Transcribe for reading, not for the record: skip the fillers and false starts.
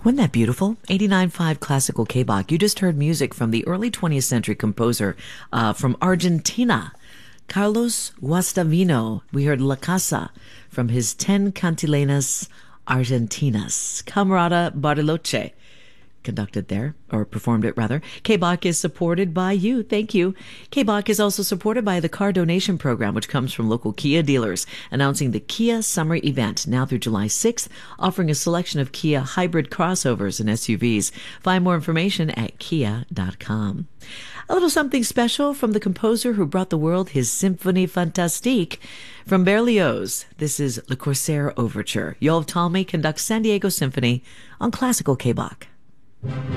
Wasn't that beautiful? 89.5 Classical K-Bach. You just heard music from the early 20th century composer from Argentina, Carlos Guastavino. We heard La Casa from his 10 Cantilenas Argentinas. Camerata Bariloche conducted there, or performed it rather. K-Bach is supported by you. Thank you. K-Bach is also supported by the Car Donation Program, which comes from local Kia dealers, announcing the Kia Summer Event now through July 6th, offering a selection of Kia hybrid crossovers and SUVs. Find more information at kia.com. A little something special from the composer who brought the world his Symphonie Fantastique. From Berlioz, this is Le Corsaire Overture. Yoav Talmy conducts San Diego Symphony on Classical K-Bach.